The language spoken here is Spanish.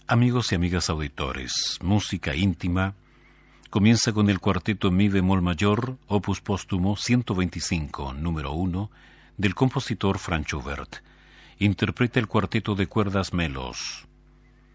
Amigos y amigas auditores, música íntima comienza con el cuarteto en mi bemol mayor, opus póstumo 125, número 1, del compositor Franz Schubert. Interpreta el cuarteto de cuerdas Melos,